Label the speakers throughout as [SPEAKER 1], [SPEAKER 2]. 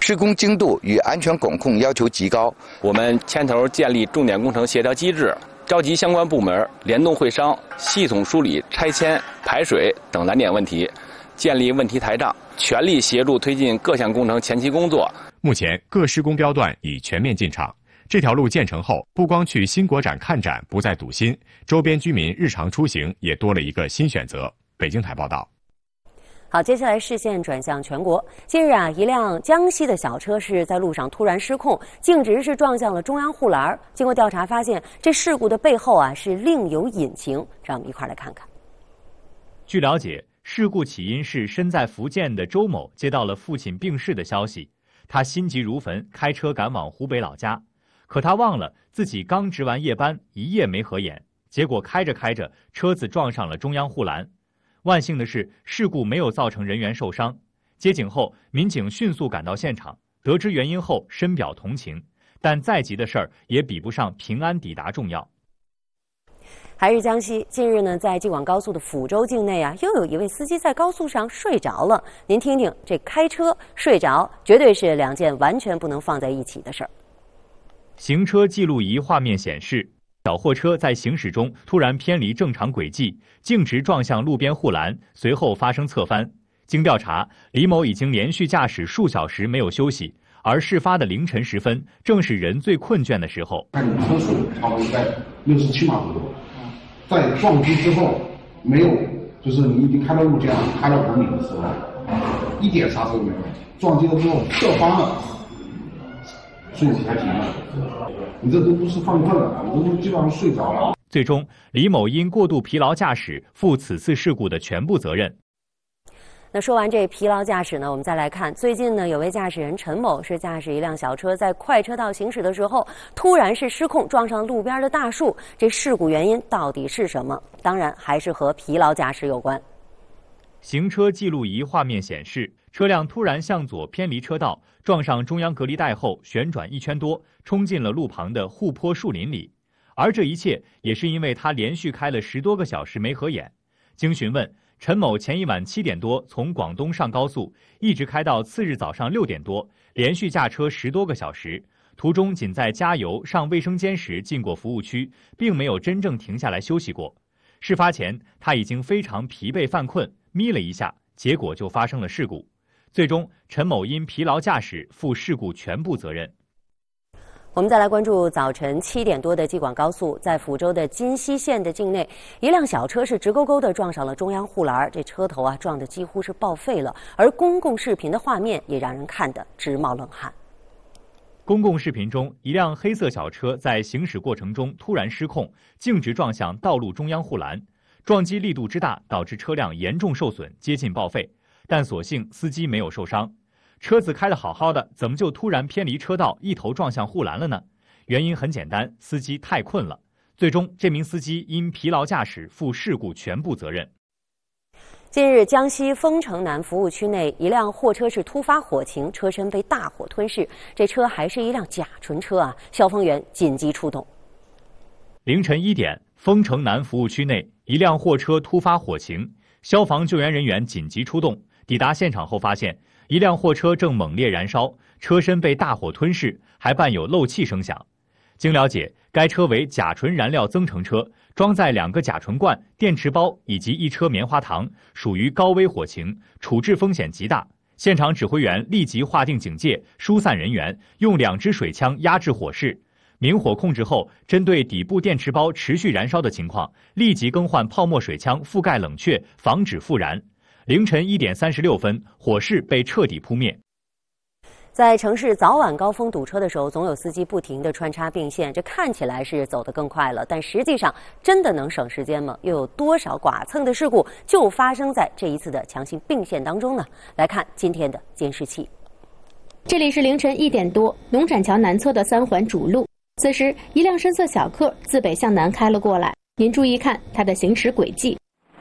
[SPEAKER 1] 施工精度与安全管控要求极高。
[SPEAKER 2] 我们牵头建立重点工程协调机制，召集相关部门联动会商，系统梳理拆迁、排水等难点问题，建立问题台账，全力协助推进各项工程前期工作。
[SPEAKER 3] 目前各施工标段已全面进场。这条路建成后，不光去新国展看展不再堵心，周边居民日常出行也多了一个新选择。北京台报道。
[SPEAKER 4] 好，接下来视线转向全国。近日一辆江西的小车是在路上突然失控，径直是撞向了中央护栏。经过调查发现，这事故的背后是另有隐情。让我们一块来看看。
[SPEAKER 5] 据了解，事故起因是身在福建的周某接到了父亲病逝的消息，他心急如焚，开车赶往湖北老家。可他忘了自己刚值完夜班，一夜没合眼，结果开着开着，车子撞上了中央护栏。万幸的是，事故没有造成人员受伤。接警后，民警迅速赶到现场，得知原因后深表同情，但再急的事儿也比不上平安抵达重要。
[SPEAKER 4] 还是江西，近日呢，在京广高速的抚州境内又有一位司机在高速上睡着了。您听听，这开车睡着，绝对是两件完全不能放在一起的事儿。
[SPEAKER 5] 行车记录仪画面显示，小货车在行驶中突然偏离正常轨迹，径直撞向路边护栏，随后发生侧翻。经调查，李某已经连续驾驶数小时没有休息，而事发的凌晨时分，正是人最困倦的时候。
[SPEAKER 6] 车速超过167码左右，在撞击之后没有，就是你已经开到路肩了，开到5米的时候，一点刹车都没有，撞击了之后侧翻了。睡不太行了，你这都不是犯困了，你都基本上睡着了。
[SPEAKER 5] 最终，李某因过度疲劳驾驶负此次事故的全部责任。
[SPEAKER 4] 那说完这疲劳驾驶呢，我们再来看，最近呢，有位驾驶人陈某是驾驶一辆小车在快车道行驶的时候，突然是失控撞上路边的大树。这事故原因到底是什么？当然还是和疲劳驾驶有关。
[SPEAKER 5] 行车记录仪画面显示，车辆突然向左偏离车道，撞上中央隔离带后旋转1圈多，冲进了路旁的护坡树林里。而这一切也是因为他连续开了10多个小时没合眼。经询问，陈某前一晚7点多从广东上高速，一直开到次日早上6点多，连续驾车10多个小时，途中仅在加油、上卫生间时进过服务区，并没有真正停下来休息过。事发前，他已经非常疲惫犯困，眯了一下，结果就发生了事故。最终，陈某因疲劳驾驶负事故全部责任。
[SPEAKER 4] 我们再来关注早晨7点多的京广高速，在福州的金溪县的境内，一辆小车是直勾勾地撞上了中央护栏，这车头撞得几乎是报废了。而公共视频的画面也让人看得直冒冷汗。
[SPEAKER 5] 公共视频中，一辆黑色小车在行驶过程中突然失控，径直撞向道路中央护栏，撞击力度之大，导致车辆严重受损，接近报废。但所幸司机没有受伤。车子开得好好的，怎么就突然偏离车道，一头撞向护栏了呢？原因很简单，司机太困了。最终，这名司机因疲劳驾驶负事故全部责任。
[SPEAKER 4] 近日，江西丰城南服务区内，一辆货车是突发火情，车身被大火吞噬。这车还是一辆甲醇车消防员紧急出动。
[SPEAKER 5] 凌晨1点，丰城南服务区内，一辆货车突发火情，消防救援人员紧急出动。抵达现场后发现，一辆货车正猛烈燃烧，车身被大火吞噬，还伴有漏气声响。经了解，该车为甲醇燃料增程车，装载2个甲醇罐、电池包以及1车棉花糖，属于高危火情，处置风险极大。现场指挥员立即划定警戒，疏散人员，用2支水枪压制火势。明火控制后，针对底部电池包持续燃烧的情况，立即更换泡沫水枪覆盖冷却，防止复燃。凌晨1点36分，火势被彻底扑灭。
[SPEAKER 4] 在城市早晚高峰堵车的时候，总有司机不停地穿插并线，这看起来是走得更快了，但实际上真的能省时间吗？又有多少剐蹭的事故就发生在这一次的强行并线当中呢？来看今天的监视器。
[SPEAKER 7] 这里是凌晨1点多，农展桥南侧的3环主路。此时，一辆深色小客自北向南开了过来，您注意看它的行驶轨迹。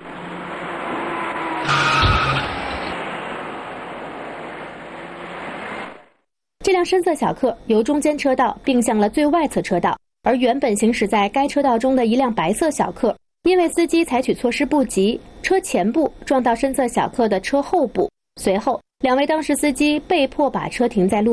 [SPEAKER 7] 这辆深色小客由中间车道并向了最外侧车道，而原本行驶在该车道中的一辆白色小客，因为司机采取措施不及，车前部撞到深色小客的车后部，随后2位当事司机被迫把车停在路